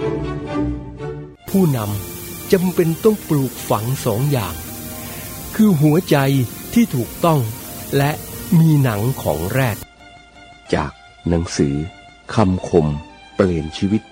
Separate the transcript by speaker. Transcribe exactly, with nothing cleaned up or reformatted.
Speaker 1: ผู้นำจำเป็นต้องปลูกฝังสองอย่างคือหัวใจที่ถูกต้องและมีหนังของแรด
Speaker 2: จากหนังสือคำคมเปลี่ยนชีวิต